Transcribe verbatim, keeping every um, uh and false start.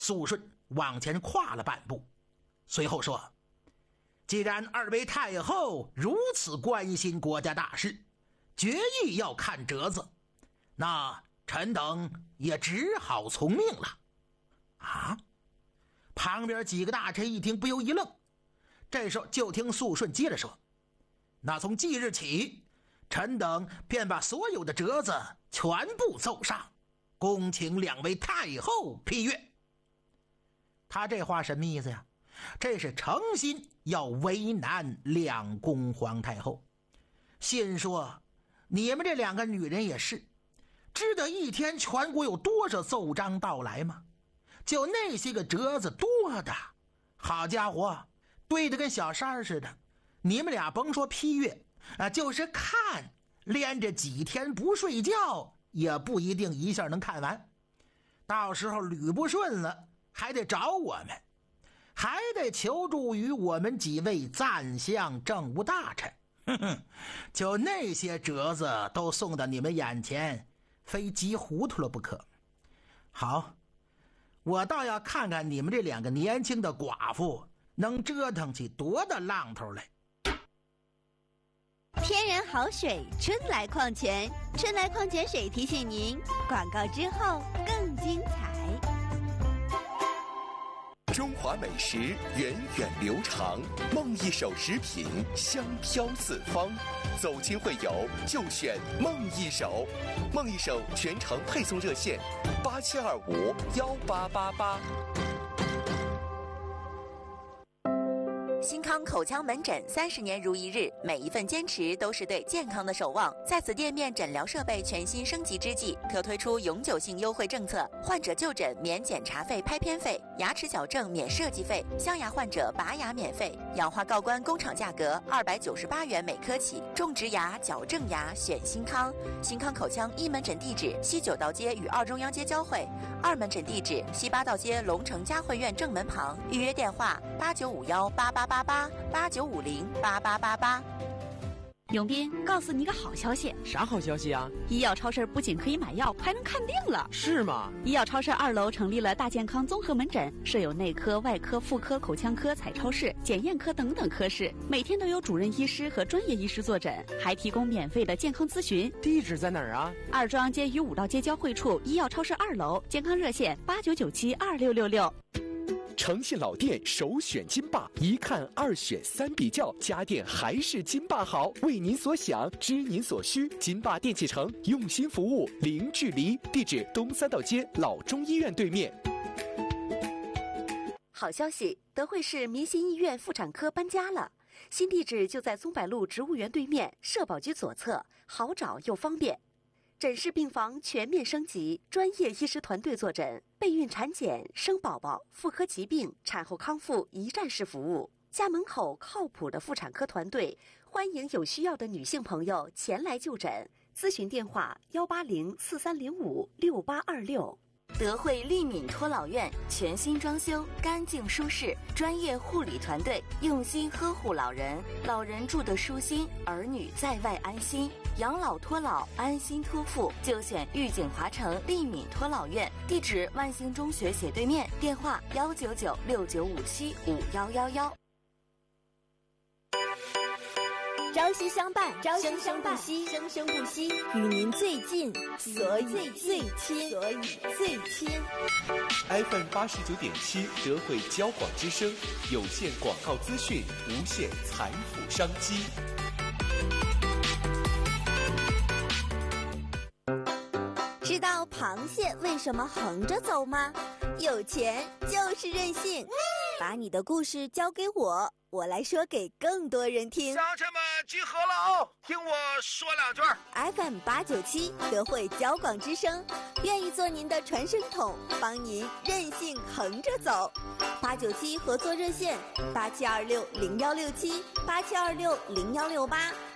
肃顺往前跨了半步，随后说：既然二位太后如此关心国家大事，决意要看折子，那臣等也只好从命了。啊！旁边几个大臣一听不由一愣，这时候就听肃顺接着说：那从即日起，臣等便把所有的折子全部奏上，恭请两位太后批阅。他这话什么意思呀？这是诚心要为难两宫皇太后。心说你们这两个女人也是知道一天全国有多少奏章到来吗？就那些个折子多的，好家伙，堆得跟小山似的。你们俩甭说批阅啊，就是看，连着几天不睡觉也不一定一下能看完。到时候捋不顺了，还得找我们，还得求助于我们几位赞相政务大臣。哼哼，就那些折子都送到你们眼前，非急糊涂了不可。好，我倒要看看你们这两个年轻的寡妇能折腾起多大浪头来。 天然好水，春来矿泉，春来矿泉水提醒您，广告之后更精彩。 中华美食源远流长，梦一手食品香飘四方，走亲会友就选梦一手。梦一手全程配送热线：八七二五幺八八八。 新康口腔门诊三十年如一日，每一份坚持都是对健康的守望。在此店面诊疗设备全新升级之际，特推出永久性优惠政策：患者就诊免检查费、拍片费，牙齿矫正免设计费，镶牙患者拔牙免费，氧化锆关工厂价格二百九十八元每颗起。种植牙、矫正牙选新康。新康口腔一门诊地址：西九道街与二中央街交汇；二门诊地址：西八道街龙城嘉汇院正门旁。预约电话：八九五幺八八八八八九五零八八八八。 永斌，告诉你个好消息。 啥好消息啊？ 医药超市不仅可以买药，还能看病了。 是吗？ 医药超市二楼成立了大健康综合门诊，设有内科、外科、妇科、口腔科、彩超室、检验科等等科室，每天都有主任医师和专业医师坐诊，还提供免费的健康咨询。 地址在哪儿啊？ 二中央街与五道街交汇处，医药超市二楼，健康热线八九九七二六六六。 诚信老店首选金霸，一看二选三比较，家电还是金霸好。为您所想，知您所需，金霸电器城用心服务，零距离。地址：东三道街老中医院对面。 好消息，德惠市民心医院妇产科搬家了，新地址就在松柏路植物园对面，社保局左侧，好找又方便。诊室病房全面升级，专业医师团队坐诊，备孕产检、生宝宝、妇科疾病、产后康复一站式服务。家门口靠谱的妇产科团队，欢迎有需要的女性朋友前来就诊。咨询电话：幺八零四三零五六八二六。德惠利敏托老院全新装修，干净舒适，专业护理团队用心呵护老人，老人住得舒心，儿女在外安心。养老托老，安心托付，就选玉景华城利敏托老院。地址：万兴中学斜对面。电话：幺九九六九五七五幺幺幺。 朝夕相伴，生生不息，生生不息，与您最近，所以最亲，所以最亲。 F M 八十九点七，德惠交广之声，有限广告资讯，无限财富商机。 知道螃蟹为什么横着走吗？有钱就是任性。把你的故事交给我，我来说给更多人听。 乡亲们集合了哦，听我说两句。 F M 八九七，德惠交广之声，愿意做您的传声筒，帮您任性横着走。八九七合作热线：八七二六零幺六七，八七二六零幺六八。